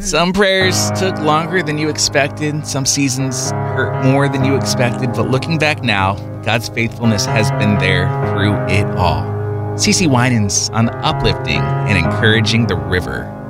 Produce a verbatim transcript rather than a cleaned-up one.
Some prayers took longer than you expected. Some seasons hurt more than you expected. But looking back now, God's faithfulness has been there through it all. CeCe Winans on uplifting and encouraging the river.